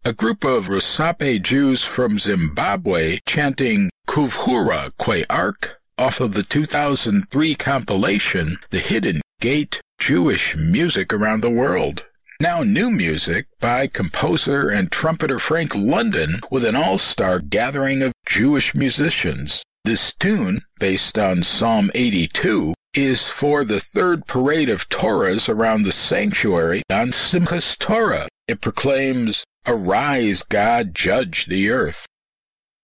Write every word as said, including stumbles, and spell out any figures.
A group of Rusape Jews from Zimbabwe chanting Kuvhura Kwe Ark off of the two thousand three compilation, The Hidden Gate, Jewish Music Around the World. Now new music by composer and trumpeter Frank London with an all-star gathering of Jewish musicians. This tune, based on Psalm eighty-two, is for the third parade of Torahs around the sanctuary on Simchas Torah. It proclaims, "Arise, God, judge the earth."